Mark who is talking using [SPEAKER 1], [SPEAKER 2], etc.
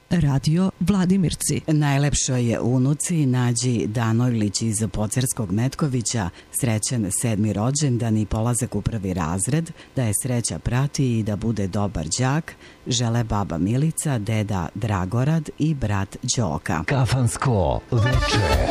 [SPEAKER 1] Radio Vladimirci.
[SPEAKER 2] Najlepšoj unuci Nađi Danojlić iz Pocerskog Metkovića srećan 7. rođendan i polazak u 1. razred, da je sreća prati i da bude dobar đak, žele baba Milica, deda Dragorad i brat Đoka.
[SPEAKER 3] Kafansko veče.